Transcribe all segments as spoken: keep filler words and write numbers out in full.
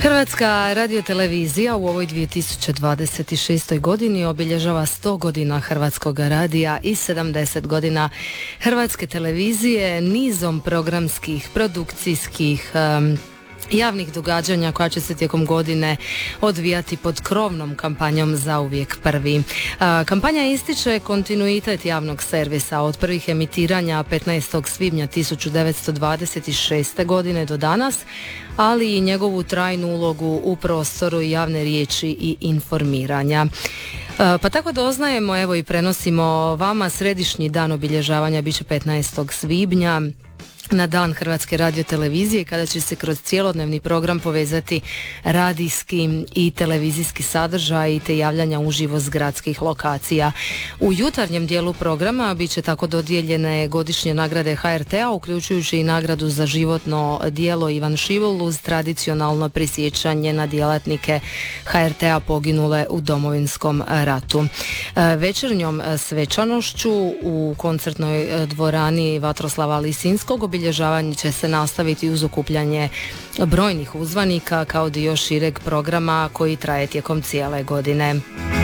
Hrvatska radiotelevizija u ovoj dvije tisuće dvadeset šestoj godini obilježava sto godina Hrvatskog radija i sedamdeset godina Hrvatske televizije nizom programskih, produkcijskih, um, javnih događanja koja će se tijekom godine odvijati pod krovnom kampanjom Zauvijek prvi. A, kampanja ističe kontinuitet javnog servisa od prvih emitiranja petnaestog svibnja tisuću devetsto dvadeset šeste. godine do danas, ali i njegovu trajnu ulogu u prostoru javne riječi i informiranja. A, pa tako doznajemo, evo i prenosimo vama, središnji dan obilježavanja bit će petnaestog svibnja. Na dan Hrvatske radiotelevizije, kada će se kroz cjelodnevni program povezati radijski i televizijski sadržaj te javljanja uživo s gradskih lokacija. U jutarnjem dijelu programa bit će tako dodijeljene godišnje nagrade H R T-a, uključujući i nagradu za životno djelo Ivan Šivul uz tradicionalno prisjećanje na djelatnike H R T-a poginule u Domovinskom ratu. Večernjom svečanošću u koncertnoj dvorani Vatroslava Lisinskog obilježavanje će se nastaviti uz okupljanje brojnih uzvanika kao dio šireg programa koji traje tijekom cijele godine.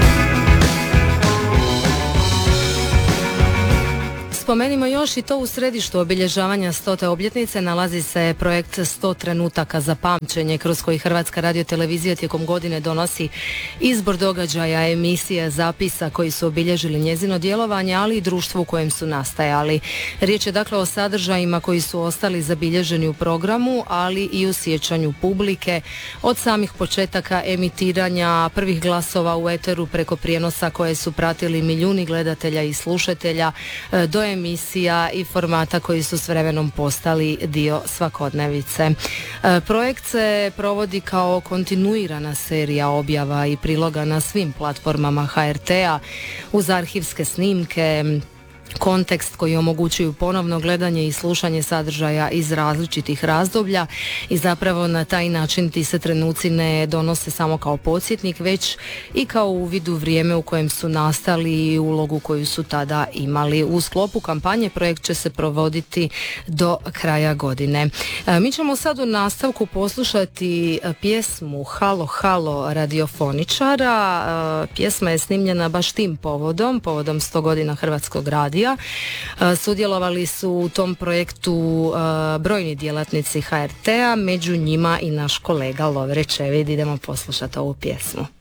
Spomenimo još i to, u središtu obilježavanja stote obljetnice nalazi se projekt sto trenutaka za pamćenje, kroz koji Hrvatska radiotelevizija tijekom godine donosi izbor događaja, emisija, zapisa koji su obilježili njezino djelovanje, ali i društvo u kojem su nastajali. Riječ je dakle o sadržajima koji su ostali zabilježeni u programu, ali i u sjećanju publike, od samih početaka emitiranja, prvih glasova u eteru preko prijenosa koje su pratili milijuni gledatelja i slušatelja, do emisija i formata koji su s vremenom postali dio svakodnevice. E, projekt se provodi kao kontinuirana serija objava i priloga na svim platformama H R T-a uz arhivske snimke, kontekst koji omogućuju ponovno gledanje i slušanje sadržaja iz različitih razdoblja i zapravo na taj način ti se trenuci ne donose samo kao podsjetnik, već i kao uvid u vrijeme u kojem su nastali i ulogu koju su tada imali. U sklopu kampanje projekt će se provoditi do kraja godine. E, mi ćemo sad u nastavku poslušati pjesmu Halo, halo radiofoničara. E, pjesma je snimljena baš tim povodom, povodom sto godina Hrvatskog radija. Sudjelovali su u tom projektu brojni djelatnici H R T-a, među njima i naš kolega Lovre Čevid. Idemo poslušati ovu pjesmu.